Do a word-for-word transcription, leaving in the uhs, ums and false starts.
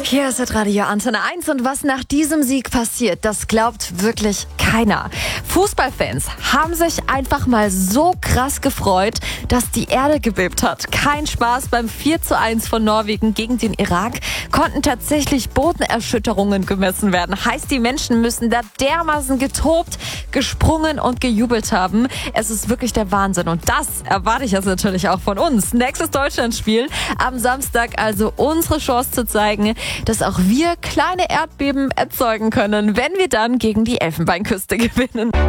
Hier ist das Radio Antenne eins und was nach diesem Sieg passiert, das glaubt wirklich keiner. Fußballfans haben sich einfach mal so krass gefreut, dass die Erde gebebt hat. Kein Spaß, beim vier zu eins von Norwegen gegen den Irak konnten tatsächlich Bodenerschütterungen gemessen werden. Heißt, die Menschen müssen da dermaßen getobt, gesprungen und gejubelt haben. Es ist wirklich der Wahnsinn und das erwarte ich jetzt natürlich auch von uns. Nächstes Deutschlandspiel am Samstag, also unsere Chance zu zeigen, dass auch wir kleine Erdbeben erzeugen können, wenn wir dann gegen die Elfenbeinküste gewinnen.